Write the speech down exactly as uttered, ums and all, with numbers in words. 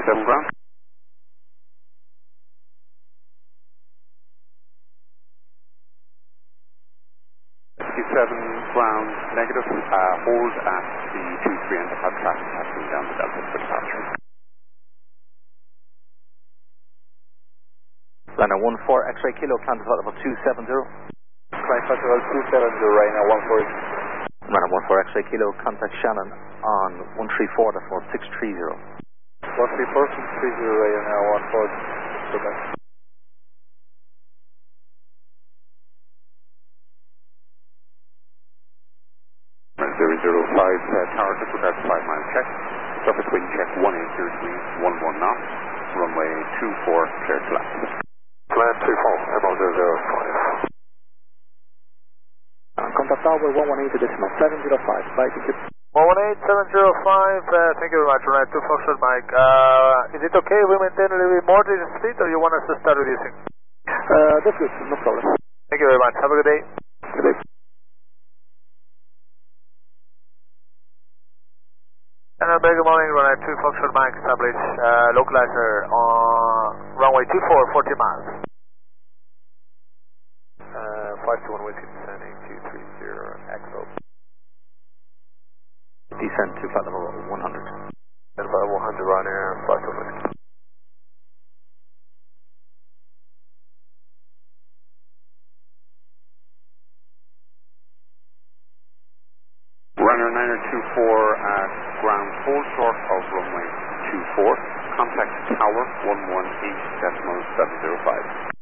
seven ground. seven ground negative, uh, hold at the two three and have traffic passing down the Delta for departure. Liner one four X-ray kilo, climb to level two seven zero. Climb to level two seven zero, Ryanair one four. Liner one four X-ray kilo, contact Shannon on one three four, that's about six three zero. one three four, six three zero, Ryanair one four. Okay. zero zero five, uh, tower just without five mile check. Surface wind check one eight zero three, one one knots. Runway two four, clear to land. Land two four, M O zero zero five. Uh, contact tower one one eight decimal seven zero five, bye, thank you. one one eight seven zero five, uh, thank you very much. Runway two Foxtrot Mike. Uh, is it okay if we maintain a little bit more this speed or you want us to start reducing? Uh, that's good, no problem. Thank you very much. Have a good day. Good day. And a very good morning, runway two Foxtrot Mike, establish uh, localizer on runway two four, forty miles. Uh, five two one Whiskey descending two three zero, X O. Descend to flight level one hundred. And about one hundred Ryanair, five two Whiskey. Runner niner two four at ground hold short of runway two four. Contact tower one one eight decimal seven zero five.